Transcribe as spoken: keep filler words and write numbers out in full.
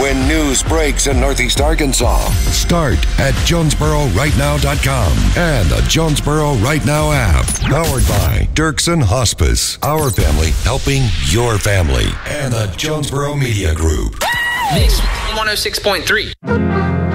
when news breaks in Northeast Arkansas. Start at Jonesboro Right Now dot com and the Jonesboro Right Now app. Powered by Dirksen Hospice. Our family helping your family. And the Jonesboro Media Group. Mix one oh six point three.